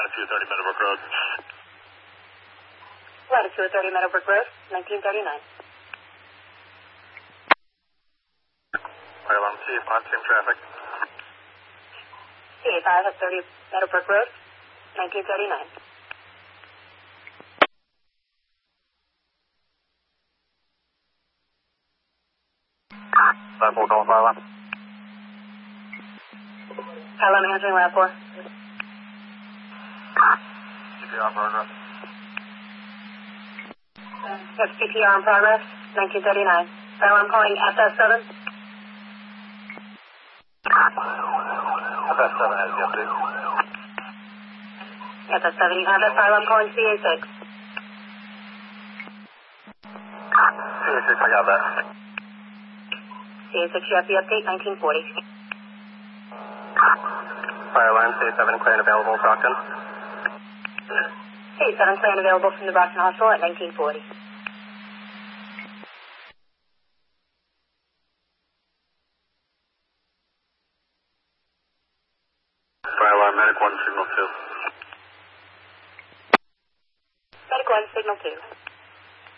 Latitude 30 Meadowbrook Road. Latitude 30 Meadowbrook Road, 1939. Fire alarm CA5, same traffic. CA5 at 30 Meadowbrook Road, 1939. Lab 4, call fire alarm. Fire alarm answering Lab 4. CPR progress. Yes, CPR in progress, 1939. Fire alarm calling FS7. FS7 has the update. FS7, you have it. Fire alarm calling CA6. CA6, I got that. CA6, you have the update, 1940. Fire alarm CA7, clear and available, Brockton. CA7, clear and available from the Brockton Hospital at 1940. Fire alarm, medic 1, signal 2. Medic 1, signal 2.